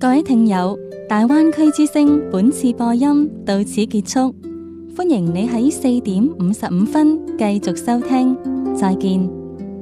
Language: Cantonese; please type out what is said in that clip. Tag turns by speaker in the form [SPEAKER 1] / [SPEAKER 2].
[SPEAKER 1] 各位聽友，大灣區之聲本次播音到此結束，歡迎你喺4:55繼續收聽，再見。